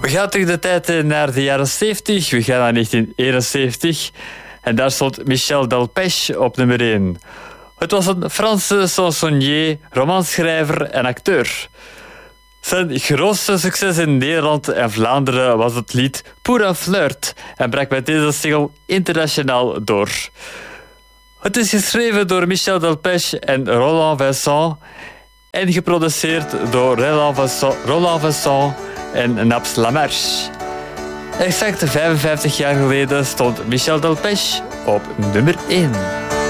We gaan terug de tijd in naar de jaren 70. We gaan naar 1971. En daar stond Michel Delpech op nummer 1. Het was een Franse chansonnier, romanschrijver en acteur. Zijn grootste succes in Nederland en Vlaanderen was het lied Pour un flirt en brak met deze single internationaal door. Het is geschreven door Michel Delpech en Roland Vincent en geproduceerd door Roland Vincent en Naps Lamarche. Exact 55 jaar geleden stond Michel Delpech op nummer 1.